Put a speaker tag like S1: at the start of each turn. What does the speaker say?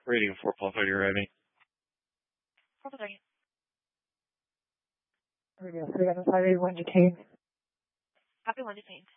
S1: Rating 4 Paul, how you're arriving.
S2: 4:30.
S3: Radio 3 on the 581 detained.
S2: Copy 1 detained.